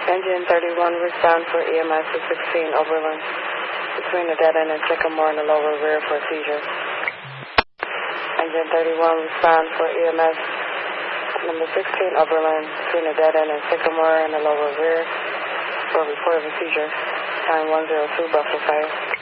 Engine 31, respond for EMS to 16 Oberlin, between the dead end and Sycamore in the lower rear for seizure. Engine 31, respond for EMS number 16 Oberlin, between the dead end and Sycamore in the lower rear for report of a seizure. Time 102, Buffalo Fire.